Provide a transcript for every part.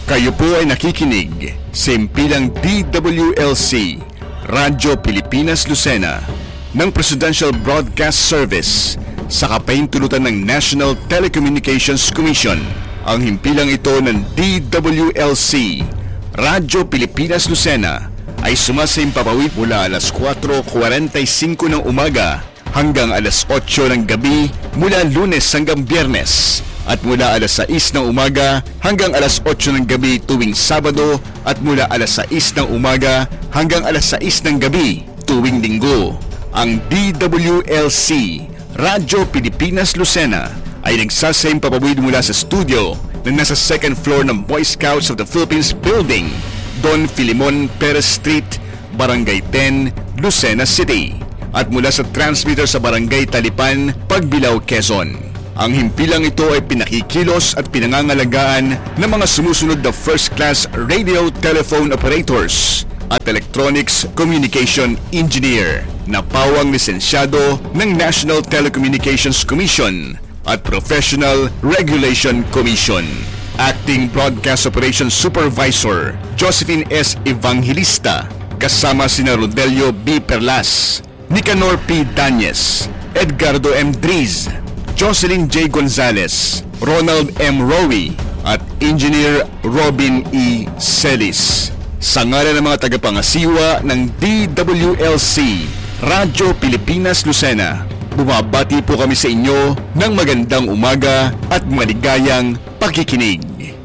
Kayo po ay nakikinig sa impilang DWLC, Radyo Pilipinas Lucena, ng Presidential Broadcast Service sa kapahintulutan ng National Telecommunications Commission. Ang himpilang ito ng DWLC, Radyo Pilipinas Lucena, ay sumasaimpapawid mula alas 4:45 ng umaga hanggang alas 8 ng gabi mula Lunes hanggang Biyernes, at mula alas 6 ng umaga hanggang alas 8 ng gabi tuwing Sabado, at mula alas 6 ng umaga hanggang alas 6 ng gabi tuwing Linggo. Ang DWLC, Radyo Pilipinas Lucena, ay nagsasaimpapawid mula sa studio na nasa second floor ng Boy Scouts of the Philippines Building, Don Filimon Perez Street, Barangay 10, Lucena City, at mula sa transmitter sa Barangay Talipan, Pagbilao, Quezon. Ang himpilang ito ay pinakikilos at pinangangalagaan ng mga sumusunod na first-class radio telephone operators at electronics communication engineer na pawang lisensyado ng National Telecommunications Commission at Professional Regulation Commission. Acting Broadcast Operations Supervisor Josephine S. Evangelista, kasama sina Rodelio B. Perlas, Nicanor P. Dañez, Edgardo M. Driz, Jocelyn J. Gonzalez, Ronald M. Rowe, at Engineer Robin E. Celis. Sa ngalan ng mga tagapangasiwa ng DWLC, Radyo Pilipinas Lucena, bumabati po kami sa inyo ng magandang umaga at maligayang pakikinig.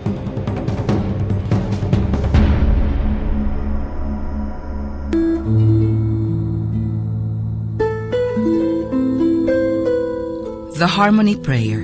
The Harmony Prayer.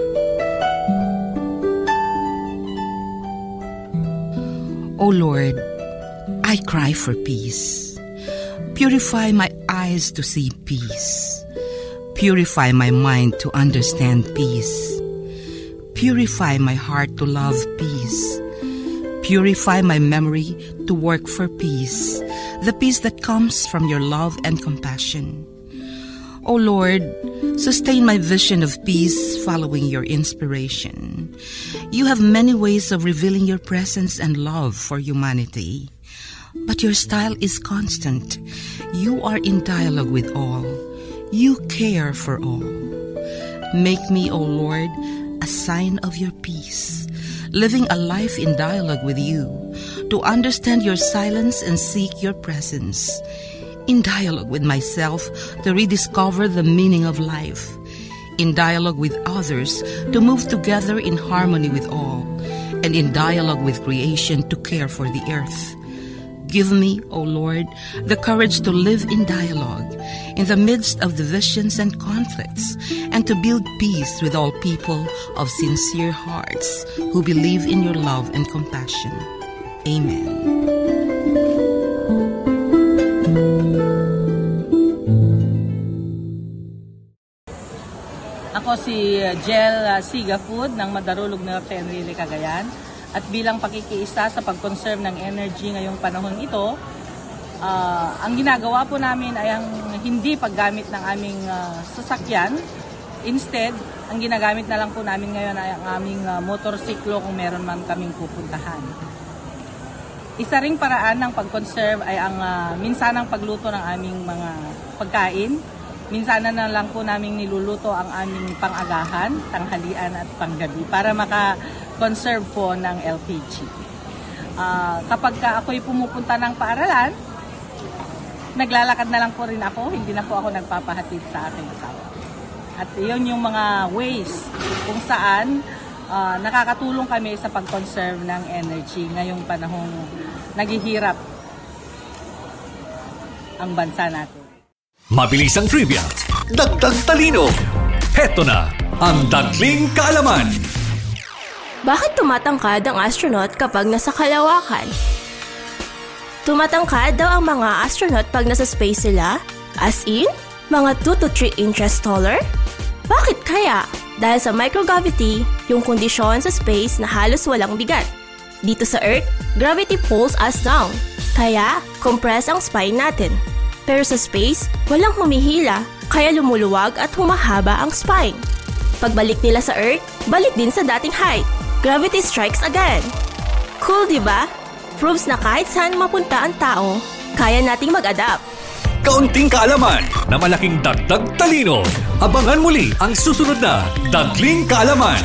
O Lord, I cry for peace. Purify my eyes to see peace. Purify my mind to understand peace. Purify my heart to love peace. Purify my memory to work for peace, the peace that comes from your love and compassion. O Lord, sustain my vision of peace following your inspiration. You have many ways of revealing your presence and love for humanity, but your style is constant. You are in dialogue with all. You care for all. Make me, O Lord, a sign of your peace, living a life in dialogue with you, to understand your silence and seek your presence. In dialogue with myself, to rediscover the meaning of life. In dialogue with others, to move together in harmony with all. And in dialogue with creation, to care for the earth. Give me, O Lord, the courage to live in dialogue, in the midst of divisions and conflicts, and to build peace with all people of sincere hearts who believe in your love and compassion. Amen. Ako si Jel Sigafood ng Madarulog Norte, Enrile, Cagayan. At bilang pakikiisa sa pag-conserve ng energy ngayong panahon ito, ang ginagawa po namin ay ang hindi paggamit ng aming sasakyan. Instead, ang ginagamit na lang po namin ngayon ay ang aming motorsiklo kung meron man kaming pupuntahan. Isa ring paraan ng pag-conserve ay ang minsanang pagluto ng aming mga pagkain. Minsanan na lang po namin niluluto ang aming pang-agahan, tanghalian at panggabi para maka-conserve po ng LPG. Kapag ako'y pumupunta ng paaralan, naglalakad na lang po rin ako, hindi na po ako nagpapahatid sa aking asawa. At iyon yung mga ways kung saan nakakatulong kami sa pag-conserve ng energy ngayong panahong naghihirap ang bansa natin. Mabilis ang trivia, dagdag talino. Heto na ang Dagling Kaalaman. Bakit tumatangkad ang astronaut kapag nasa kalawakan? Tumatangkad daw ang mga astronaut pag nasa space sila? As in, mga 2 to 3 inches taller? Bakit kaya? Dahil sa microgravity, yung kondisyon sa space na halos walang bigat. Dito sa Earth, gravity pulls us down. Kaya, compress ang spine natin. Pero sa space, walang humihila, kaya lumuluwag at humahaba ang spine. Pagbalik nila sa Earth, balik din sa dating height. Gravity strikes again. Cool, di ba? Proves na kahit saan mapunta ang tao, kaya nating mag-adapt. Kaunting kaalaman na malaking dagdag talino. Abangan muli ang susunod na Dagling Kaalaman.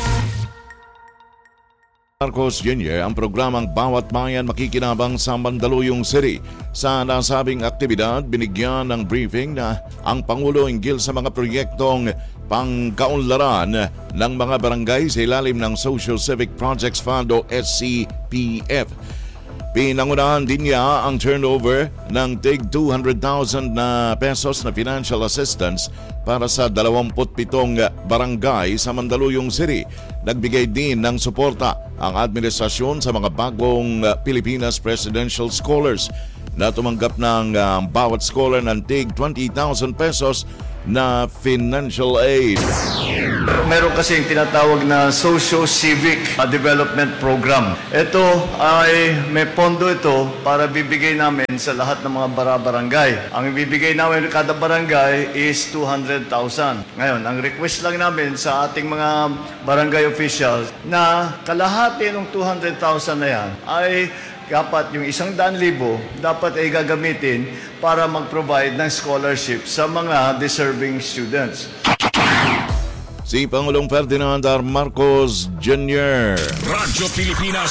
Marcos Jr. ang programang Bawat Bayan Makikinabang sa Mandaluyong City. Sa nasabing aktibidad, binigyan ng briefing na ang Pangulo hinggil sa mga proyektong pangkaunlaran ng mga barangay sa ilalim ng Social Civic Projects Fund o SCPF. Pinangunahan din niya ang turnover ng tig 200,000 na pesos na financial assistance para sa 27 barangay sa Mandaluyong City. Nagbigay din ng suporta ang administrasyon sa mga bagong Pilipinas Presidential Scholars na tumanggap ng bawat scholar ng tig 20,000 pesos na financial aid. Meron kasi yung tinatawag na Socio-Civic Development Program. Ito ay may pondo ito para bibigay namin sa lahat ng mga barangay. Ang ibibigay namin kada barangay is 200,000. Ngayon, ang request lang namin sa ating mga barangay officials na kalahati ng 200,000 na yan ay dapat yung 100,000 dapat ay gagamitin para mag-provide ng scholarship sa mga deserving students. Si Pangulong Ferdinand R. Marcos Jr. Radyo Pilipinas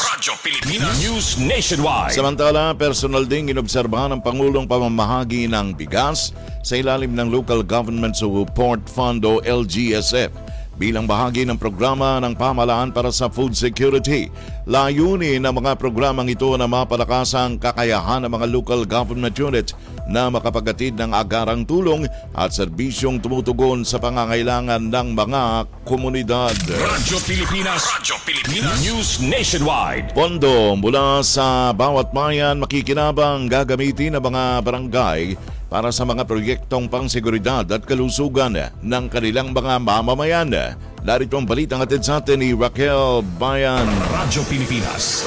News Nationwide. Samantala, personal ding inobserbahan ng Pangulong pamamahagi ng bigas sa ilalim ng Local Government Support Fund o LGSF bilang bahagi ng programa ng pamahalaan para sa food security. Layunin ng mga programang ito na mapalakas ang kakayahan ng mga local government units na makapaghatid ng agarang tulong at serbisyong tumutugon sa pangangailangan ng mga komunidad. Radyo Pilipinas News Nationwide. Pondo mula sa bawat bayan makikinabang gagamitin ng mga barangay para sa mga proyektong pangseguridad at kalusugan ng kanilang mga mamamayan. Narito ang balitang atid sa atin ni Raquel Bayan. Radyo Pilipinas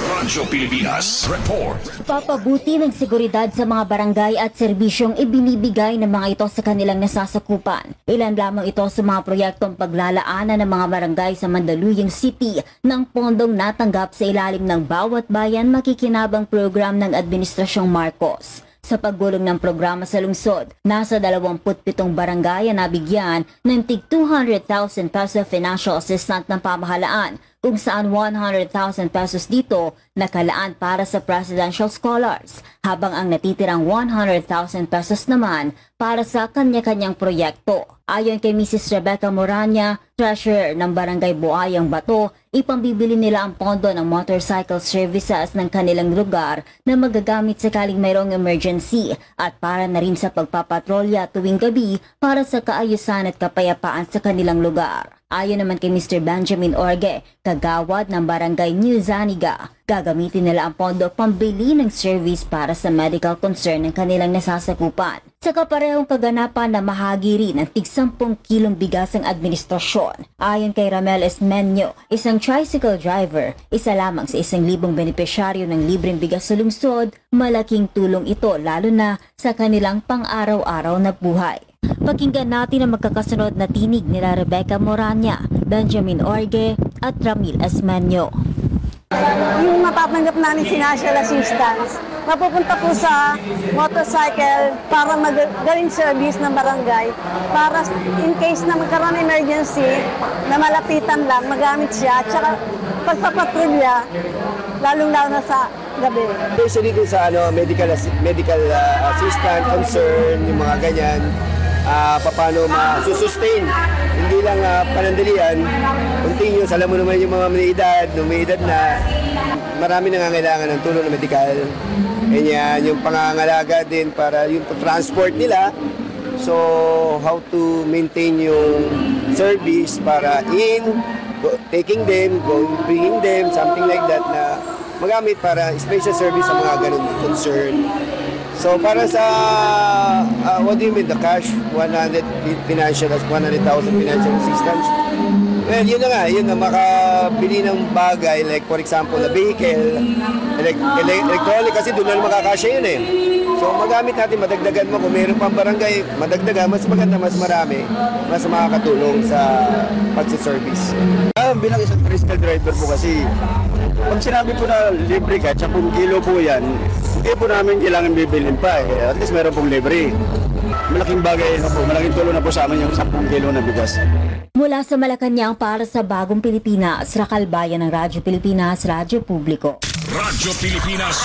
Report. Papabuti ng seguridad sa mga barangay at serbisyong ibinibigay ng mga ito sa kanilang nasasakupan. Ilan lamang ito sa mga proyektong paglalaanan ng mga barangay sa Mandaluyong City ng pondong natanggap sa ilalim ng Bawat Bayan Makikinabang program ng Administrasyong Marcos. Sa paggulong ng programa sa lungsod, nasa 27 barangay ang nabigyan ng tig 200,000 peso financial assistance ng pamahalaan, kung saan 100,000 pesos dito nakalaan para sa presidential scholars, habang ang natitirang 100,000 pesos naman para sa kanya-kanyang proyekto. Ayon kay Mrs. Rebecca Moranya, treasurer ng Barangay Buayang Bato, ipambibili nila ang pondo ng motorcycle services ng kanilang lugar na magagamit sakaling mayroong emergency at para na rin sa pagpapatrolya tuwing gabi para sa kaayusan at kapayapaan sa kanilang lugar. Ayon naman kay Mr. Benjamin Orge, kagawad ng Barangay New Zaniga, gagamitin nila ang pondo pambili ng service para sa medical concern ng kanilang nasasakupan. Sa kaparehong kaganapan na mahagi rin ng tig 10 kilong bigas ang administrasyon. Ayon kay Ramel Esmenyo, isang tricycle driver, isa lamang sa 1,000 benepisyaryo ng libreng bigas sa lungsod, malaking tulong ito lalo na sa kanilang pang-araw-araw na buhay. Pakinggan natin ang magkakasunod na tinig nila Rebecca Moranya, Benjamin Orge at Ramil Esmenyo. Yung matatanggap namin financial assistance, mapupunta po sa motorcycle para magaling service ng barangay para in case na magkaroon emergency na malapitan lang, magamit siya at saka pagpapatrolya lalong-lalo na sa gabi. Especially din sa medical assistant, concern, yung mga ganyan, paano ma-sustain. Hindi lang panandalian, continuous. Alam mo naman yung mga may edad na marami nangangailangan ng tulong na medikal. Ganyan, yung pangangalaga din para yung transport nila. So, how to maintain yung service para taking them, bringing them, something like that na magamit para special service sa mga ganun concern. So para sa, what do you mean, the cash, 100,000 financial assistance? Well, yun na makabili ng bagay, like for example, a vehicle, electronic, kasi doon na makakasya yun eh. So magamit natin, madagdagan mo, kung mayroon pang barangay, madagdagan, mas maganda, mas marami, mas makakatulong sa pagsiservice. Bilang isang tricycle driver po kasi, pag sinabi po na libre ka, 10 kilo po yan, hindi po namin kailangan bibilin pa eh. At least meron pong libre. Malaking bagay na po, malaking tulong na po sa amin yung 10 kilo na bigas. Mula sa Malacanang para sa Bagong Pilipinas, Rakal Bayan ng Radyo Pilipinas, Radyo Publiko. Radyo Pilipinas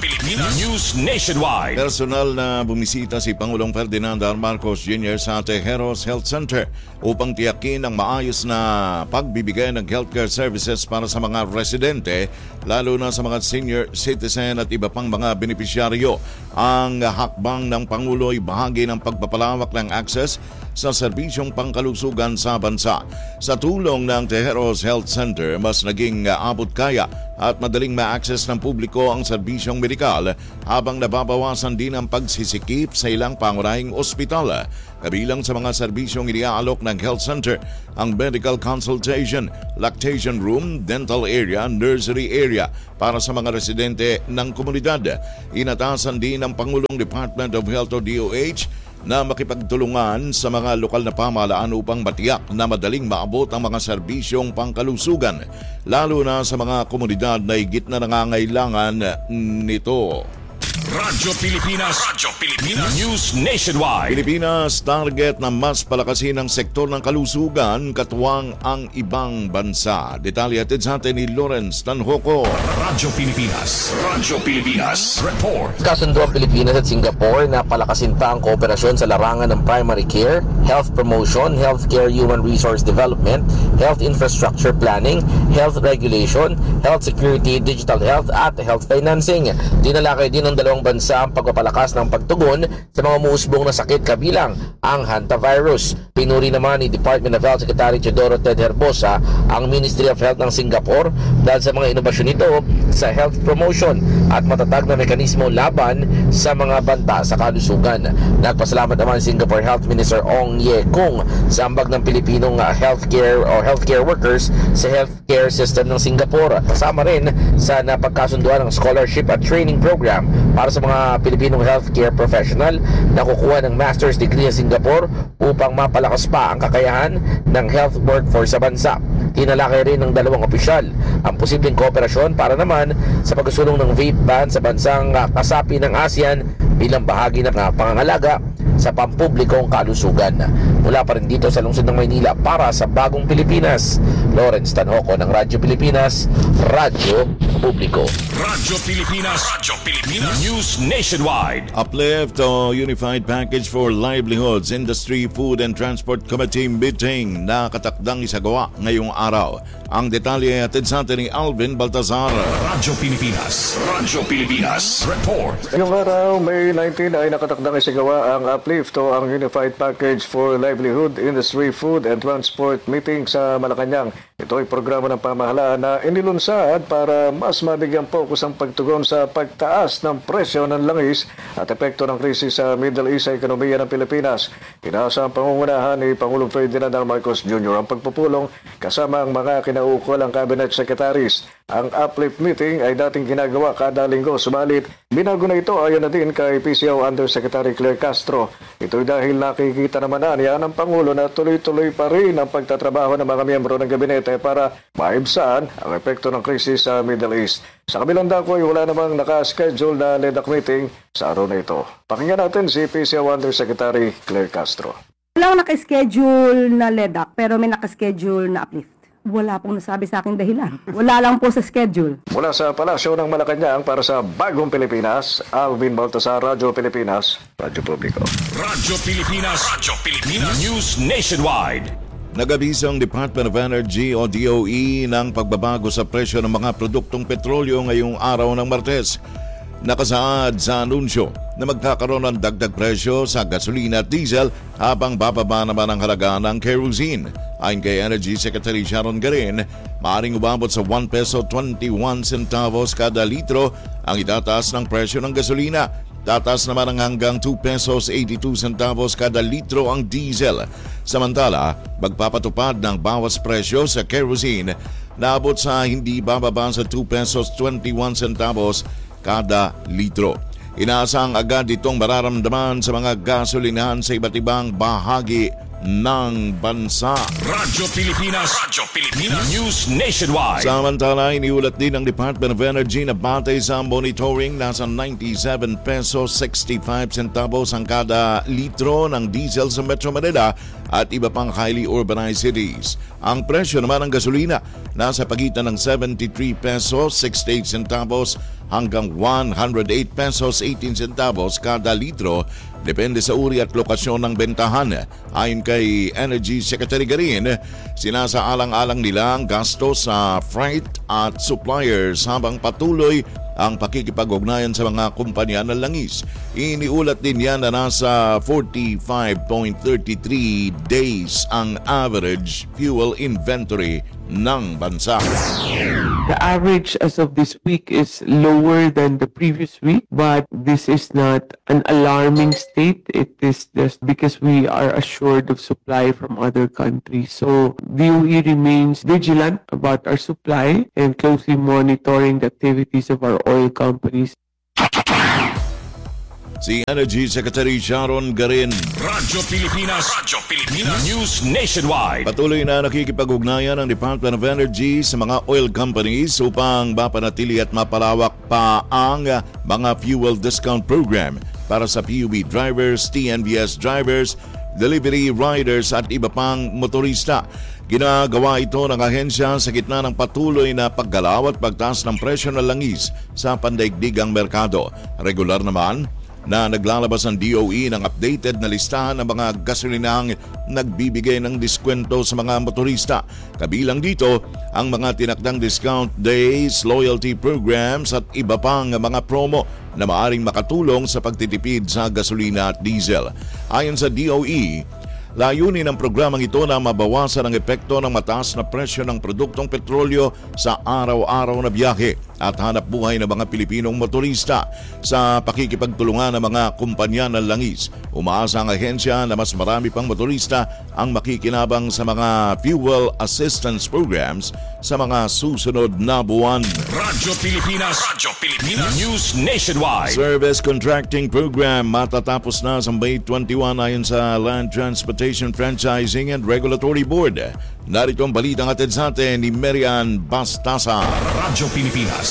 News Nationwide. Personal na bumisita si Pangulong Ferdinand R. Marcos Jr. sa Tejeros Health Center upang tiyakin ang maayos na pagbibigay ng healthcare services para sa mga residente, lalo na sa mga senior citizen at iba pang mga benepisyaryo. Ang hakbang ng Pangulo ay bahagi ng pagpapalawak ng access sa serbisyong pangkalusugan sa bansa. Sa tulong ng Tejeros Health Center, mas naging abot kaya at madaling ma-access ng publiko ang serbisyong medikal habang nababawasan din ang pagsisikip sa ilang pangunahing ospital. Kabilang sa mga serbisyong iniaalok ng health center ang medical consultation, lactation room, dental area, nursery area para sa mga residente ng komunidad. Inatasan din ng Pangulong Department of Health o DOH na makipagtulungan sa mga lokal na pamahalaan upang matiyak na madaling maabot ang mga serbisyong pangkalusugan, lalo na sa mga komunidad na higit na nangangailangan nito. Radyo Pilipinas News Nationwide. Pilipinas target na mas palakasin ang sektor ng kalusugan katuwang ang ibang bansa. Detalye hatid sa atin ni Lawrence Tanhoco. Radyo Pilipinas Report. Kasundo ang Pilipinas at Singapore na palakasin pa ang kooperasyon sa larangan ng primary care, health promotion, healthcare human resource development, health infrastructure planning, health regulation, health security, digital health at health financing. Dinalakay din ng dalawang bansa ang pagpapalakas ng pagtugon sa mga umuusbong na sakit kabilang ang hantavirus. Pinuri naman ni Department of Health Secretary Teodoro Ted Herbosa ang Ministry of Health ng Singapore dahil sa mga inobasyon nito sa health promotion at matatag na mekanismo laban sa mga banta sa kalusugan. Nagpasalamat naman Singapore Health Minister Ong Ye Kung sa ambag ng Pilipinong healthcare workers sa healthcare system ng Singapore. Kasama rin sa napagkasunduan ng scholarship at training program para sa mga Pilipinong healthcare professional na kukuha ng master's degree sa Singapore upang mapalakas pa ang kakayahan ng health workforce sa bansa. Tinalakay rin ng dalawang opisyal ang posibleng kooperasyon para naman sa pagsusulong ng vape ban sa bansang kasapi ng ASEAN bilang bahagi ng pangangalaga sa pampublikong kalusugan. Mula pa rin dito sa lungsod ng Maynila para sa Bagong Pilipinas, Lawrence Tanhoco ng Radyo Pilipinas, Radyo Publiko. Radyo Pilipinas News Nationwide. Uplift o Unified Package for Livelihoods Industry, Food and Transport Committee meeting na katakdang isagawa ngayong araw. Ang detalye hatid sa atin ni Alvin Baltazar. Radyo Pilipinas Report. Ngayong araw, May 19 ay nakatakdang isagawa ang Uplift o ang Unified Package for Livelihood Industry, Food and Transport meeting sa Malacanang. Ito ay programa ng pamahalaan na inilunsad para mas mabigyan focus ang pagtugon sa pagtaas ng presyo ng langis at epekto ng krisis sa Middle East sa ekonomiya ng Pilipinas. Inasa ang pangungunahan ni Pangulong Ferdinand R. Marcos Jr. ang pagpupulong kasama ang mga kinaukol ang cabinet secretaries. Ang Uplift meeting ay dating ginagawa kada linggo, subalit binago na ito ayon na din kay PCO Undersecretary Claire Castro. Ito'y dahil nakikita naman niya ng Pangulo na tuloy-tuloy pa rin ang pagtatrabaho ng mga miyembro ng gabinete para maibsan ang epekto ng krisis sa Middle East. Sa kabilang dako ay wala namang nakaschedule na LEDAC meeting sa araw na ito. Pakinggan natin si PCO Undersecretary Claire Castro. Walang nakaschedule na LEDAC pero may nakaschedule na Uplift. Wala pong nasabi sa akin dahilan. Wala lang po sa schedule. Mula sa Palasyo ng Malacanang para sa Bagong Pilipinas, Alvin Baltasar, Radyo Pilipinas, Radyo Publiko. Radyo Pilipinas News Nationwide. Nag-abisa ang Department of Energy o DOE ng pagbabago sa presyo ng mga produktong petrolyo ngayong araw ng Martes. Nakasaad sa anunsyo na magkakaroon ng dagdag presyo sa gasolina at diesel habang bababa naman ang halaga ng kerosene. Ayon kay Energy Secretary Sharon Garin, maaaring umabot sa 1 peso 21 centavos kada litro ang itataas ng presyo ng gasolina. Tataas naman ang hanggang 2 pesos 82 centavos kada litro ang diesel. Samantala, magpapatupad ng bawas presyo sa kerosene na abot sa hindi bababa sa 2 pesos 21 centavos kada litro. Inaasang agad itong mararamdaman sa mga gasolinahan sa iba't ibang bahagi ng bansa. Radyo Pilipinas News Nationwide. Samantala, iniulat din ng Department of Energy na batay sa monitoring, nasa 97 pesos 65 centavos ang kada litro ng diesel sa Metro Manila at iba pang highly urbanized cities. Ang presyo naman ng gasolina nasa pagitan ng 73 pesos 68 centavos hanggang 108 pesos 18 centavos kada litro, depende sa uri at lokasyon ng bentahan. Ayon kay Energy Secretary Garin, sinasaalang-alang nila ang gasto sa freight at suppliers habang patuloy ang pakikipag-ugnayan sa mga kumpanya ng langis. Iniulat din yan na nasa 45.33 days ang average fuel inventory ng bansa. The average as of this week is lower than the previous week, but this is not an alarming state. It is just because we are assured of supply from other countries. So DOE remains vigilant about our supply and closely monitoring the activities of our oil companies. Si Energy Secretary Sharon Garin. Radyo Pilipinas News Nationwide. Patuloy na nakikipag-ugnayan ang Department of Energy sa mga oil companies upang mapanatili at mapalawak pa ang mga fuel discount program para sa PUV drivers, TNVS drivers, delivery riders at iba pang motorista. Ginagawa ito ng ahensya sa gitna ng patuloy na paggalaw at pagtaas ng presyo ng langis sa pandaigdigang merkado. Regular naman na naglalabas ang DOE ng updated na listahan ng mga gasolinang nagbibigay ng diskwento sa mga motorista. Kabilang dito ang mga tinakdang discount days, loyalty programs at iba pang mga promo na maaring makatulong sa pagtitipid sa gasolina at diesel. Ayon sa DOE, layunin ng programang ito na mabawasan ang epekto ng mataas na presyo ng produktong petrolyo sa araw-araw na biyahe at hanap buhay ng mga Pilipinong motorista. Sa pakikipagtulungan ng mga kumpanya ng langis, umaasa ang ahensya na mas marami pang motorista ang makikinabang sa mga fuel assistance programs sa mga susunod na buwan. Radyo Pilipinas News Nationwide. Service Contracting Program matatapos na sa May 21 ayon sa Land Transportation Franchising and Regulatory Board. Narito ang balitang atid sa atin ni Marian Bastasa. Radyo Pilipinas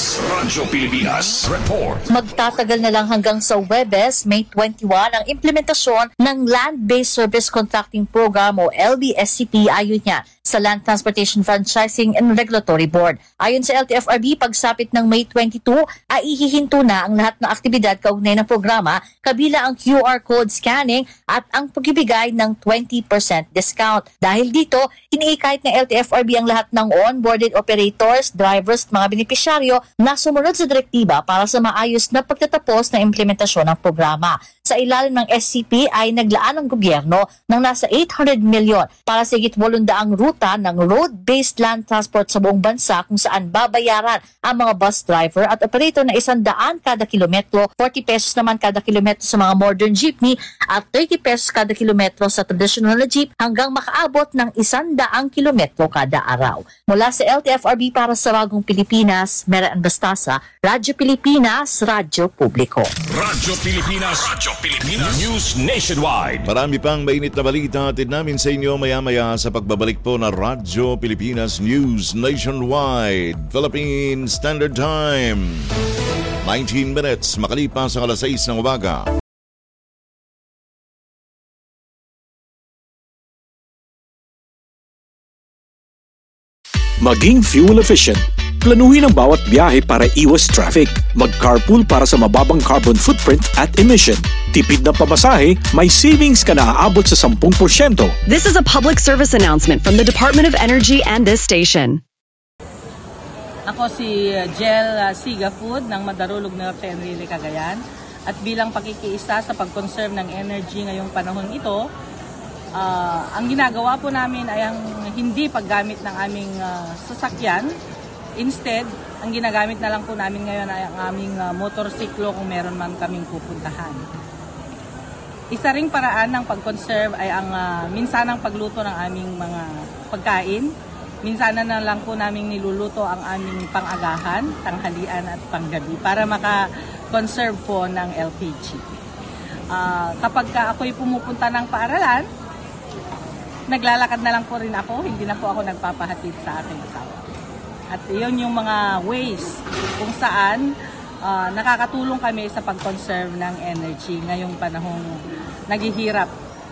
Report. Magtatagal na lang hanggang sa Huwebes, May 21, ang implementasyon ng Land-Based Service Contracting Program o LBSCP ayon niya sa Land Transportation Franchising and Regulatory Board. Ayon sa LTFRB, pagsapit ng May 22, ay ihihinto na ang lahat ng aktibidad kaugnay ng programa, kabila ang QR code scanning at ang pagbibigay ng 20% discount. Dahil dito, iniikahit ng LTFRB ang lahat ng onboarded operators, drivers at mga benepisyaryo na sumunod sa direktiba para sa maayos na pagtatapos ng implementasyon ng programa. Sa ilalim ng SCP ay naglaan ang gobyerno ng nasa 800 milyon para sa higit 800 ruta ng road-based land transport sa buong bansa kung saan babayaran ang mga bus driver at operator na 100 kada kilometro, 40 pesos naman kada kilometro sa mga modern jeepney at 30 pesos kada kilometro sa traditional na jeep hanggang makaabot ng 100 kilometro kada araw. Mula sa LTFRB para sa Bagong Pilipinas, Marian Bastasa, Radyo Pilipinas, Radyo Publiko. Radyo Pilipinas News Nationwide. Marami pang mainit na balita atid namin sa inyo maya-maya sa pagbabalik po na Radyo Pilipinas News Nationwide. Philippine Standard Time. 19 minutes makalipas sa alas 6 ng umaga. Maging fuel efficient. Planuhin ang bawat biyahe para iwas traffic. Mag-carpool para sa mababang carbon footprint at emission. Tipid na pamasahe, may savings ka na aabot sa 10%. This is a public service announcement from the Department of Energy and this station. Ako si Jel Siga Food ng Madarulog Norte, Enrile, Cagayan. At bilang pakikiisa sa pag-conserve ng energy ngayong panahon ito, ang ginagawa po namin ay ang hindi paggamit ng aming sasakyan. Instead, ang ginagamit na lang po namin ngayon ay ang aming motorsiklo kung meron man kaming pupuntahan. Isa ring paraan ng pag-conserve ay ang minsanang pagluto ng aming mga pagkain. Minsanan na lang po namin niluluto ang aming pang-agahan, tanghalian at panggabi para maka-conserve po ng LPG. Kapag ako'y pumupunta ng paaralan, naglalakad na lang po rin ako, hindi na po ako nagpapahatid sa aking asawa. At yun yung mga ways kung saan nakakatulong kami sa pag-conserve ng energy ngayong panahong naghihirap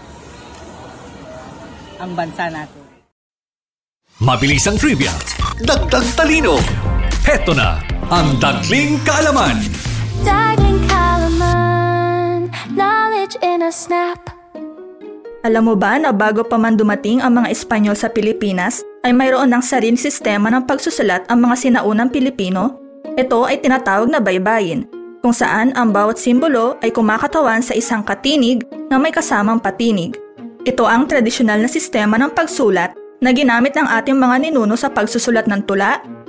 ang bansa natin. Mabilis ang trivia, dagdag talino. Heto na ang Dagling Kaalaman. Dagling Kaalaman, knowledge in a snap. Alam mo ba na bago pa man dumating ang mga Espanyol sa Pilipinas, ay mayroon ng sariling sistema ng pagsusulat ang mga sinaunang Pilipino? Ito ay tinatawag na baybayin, kung saan ang bawat simbolo ay kumakatawan sa isang katinig na may kasamang patinig. Ito ang tradisyonal na sistema ng pagsulat na ginamit ng ating mga ninuno sa pagsusulat ng tula,